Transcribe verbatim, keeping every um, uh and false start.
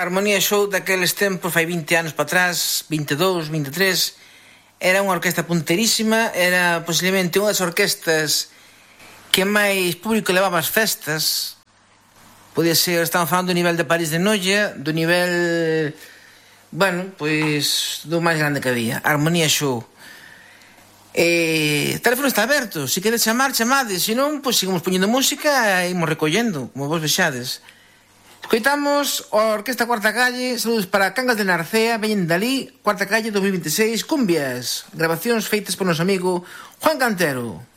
Armonía Show daqueles tempos, fai vinte anos para atrás, vinte e dous, vinte e tres, era unha orquesta punterísima, era posiblemente unha das orquestas que máis público levaba as festas. Podía ser, estaban falando do nivel de París de Noia, do nivel, bueno, pois, do máis grande que había, Armonía Show. E o teléfono está aberto, se queres chamar, chamades, se non, pois seguimos poñendo música e imos recollendo, como vos vexades. Escoitamos a Orquesta Cuarta Calle, saludos para Cangas de Narcea, veñen dalí, Cuarta Calle dos mil vinte e seis, Cumbias, grabacións feitas por noso amigo Juan Cantero.